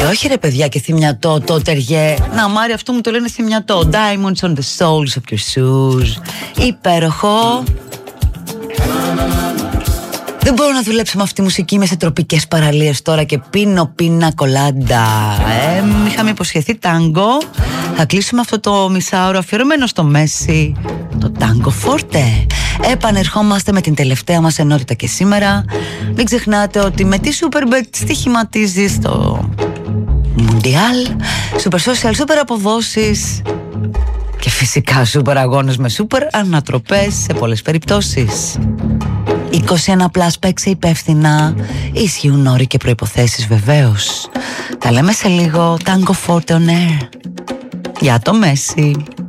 Και όχι ρε παιδιά και θυμιατό, το τεριέ. Να Μάρη, αυτό μου το λένε θυμιατό. Diamonds on the soles of your shoes. Υπέροχο. Δεν μπορώ να δουλέψω με αυτή τη μουσική. Είμαι σε τροπικές παραλίες τώρα και πίνω πίνα κολάντα. Είχαμε υποσχεθεί τάγκο. Θα κλείσουμε αυτό το μισάωρο αφιερωμένο στο Μέση. Το τάγκο φόρτε. Επανερχόμαστε με την τελευταία μας ενότητα και σήμερα. Μην ξεχνάτε ότι με τη Superbet στοιχηματίζει στο Mundial, Super Social, Super αποδόσεις και φυσικά super αγώνες με super ανατροπές σε πολλές περιπτώσεις. 21+, παίξε υπεύθυνα. Ισχύουν όροι και προϋποθέσεις βεβαίως. Τα λέμε σε λίγο. Tango Forte on Air. Για το Μέση.